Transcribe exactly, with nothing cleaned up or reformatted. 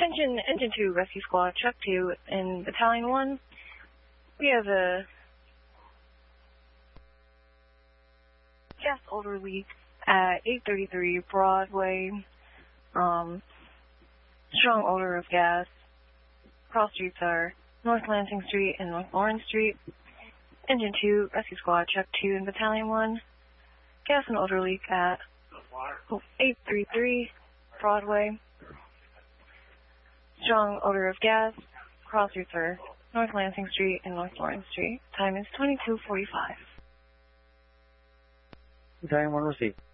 Attention, Engine two, Rescue Squad, Truck two, in Battalion one. We have a gas odor leak at eight thirty-three Broadway. Um, strong odor of gas. Cross streets are North Lansing Street and North Lawrence Street. Engine two, Rescue Squad, Truck two, in Battalion one. Gas and odor leak at eight thirty-three Broadway. Strong odor of gas. Cross streets are North Lansing Street and North Lawrence Street. Time is twenty-two forty-five. Battalion one received.